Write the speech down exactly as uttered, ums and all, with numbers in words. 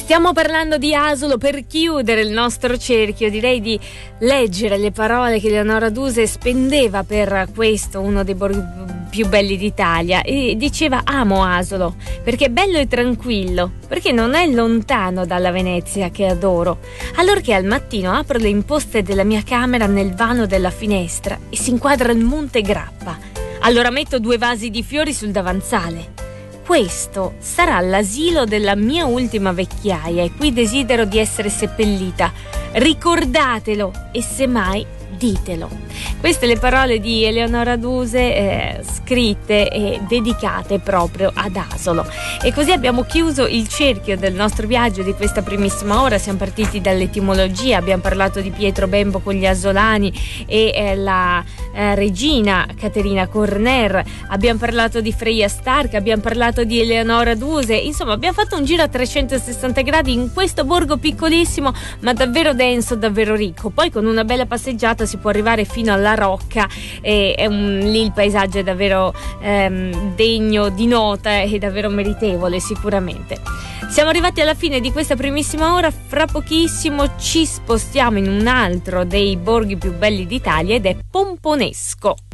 Stiamo parlando di Asolo. Per chiudere il nostro cerchio direi di leggere le parole che Eleonora Duse spendeva per questo, uno dei borghi più belli d'Italia, e diceva: amo Asolo perché è bello e tranquillo, perché non è lontano dalla Venezia che adoro, allorché al mattino apro le imposte della mia camera nel vano della finestra e si inquadra il Monte Grappa. Allora metto due vasi di fiori sul davanzale. Questo sarà l'asilo della mia ultima vecchiaia e qui desidero di essere seppellita. Ricordatelo e semmai ditelo. Queste le parole di Eleonora Duse, eh, scritte e dedicate proprio ad Asolo. E così abbiamo chiuso il cerchio del nostro viaggio di questa primissima ora. Siamo partiti dall'etimologia, abbiamo parlato di Pietro Bembo con gli asolani e eh, la eh, regina Caterina Corner, abbiamo parlato di Freya Stark, abbiamo parlato di Eleonora Duse. Insomma, abbiamo fatto un giro a trecentosessanta gradi in questo borgo piccolissimo ma davvero denso, davvero ricco. Poi con una bella passeggiata si può arrivare fino alla Rocca e è un, lì il paesaggio è davvero ehm, degno di nota e davvero meritevole sicuramente. Siamo arrivati alla fine di questa primissima ora. Fra pochissimo ci spostiamo in un altro dei borghi più belli d'Italia ed è Pomponesco.